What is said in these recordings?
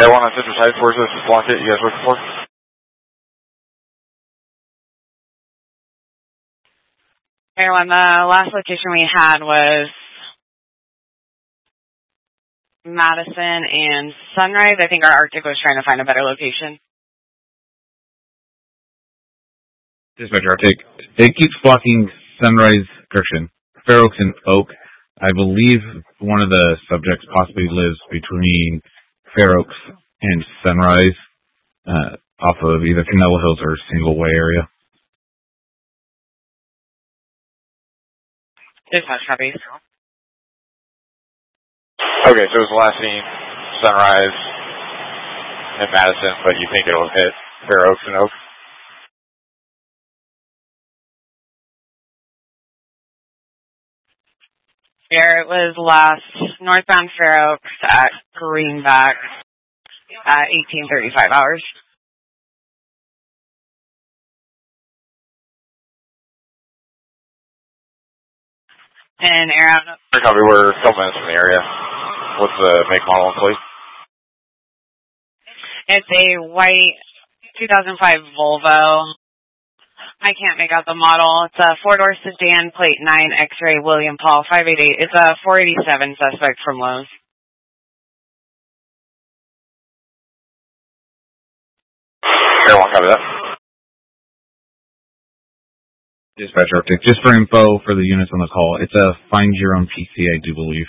Air 1 on Citrus Heights, where's this block it you guys looking for? Air 1, the last location we had was Madison and Sunrise. I think our Arctic was trying to find a better location. Dispatcher Arctic. It keeps blocking Sunrise, Fair Oaks and Oak. I believe one of the subjects possibly lives between Fair Oaks and Sunrise, off of either Canelo Hills or Single Way area. Dispatch copies. Okay, so it was last seen Sunrise and Madison, but you think it'll hit Fair Oaks and Oak? Here it was last northbound Fair Oaks at Greenback at 18:35 hours. And Air Out. Copy, we're a couple minutes from the area. What's the make, model, and plate? It's a white 2005 Volvo. I can't make out the model. It's a four-door sedan, plate 9, X-ray, William Paul, 588. It's a 487 suspect from Lowe's. Air 1, copy that. Dispatch Arctic. Just for info for the units on the call, it's a find your own PC, I do believe.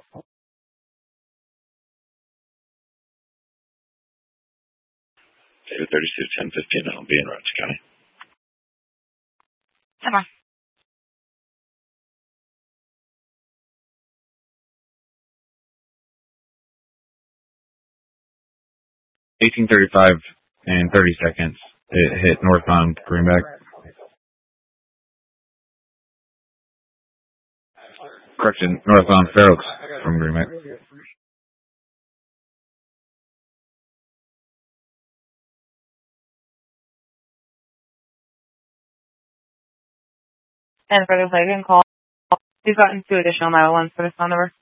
David 32, 1015, I'll be in Routes County. Come on. $18:35 and 30 seconds. It hit northbound Greenback. Correction, northbound Fair Oaks from Greenback. And for the second call, we've gotten 2 additional 911s for this phone number.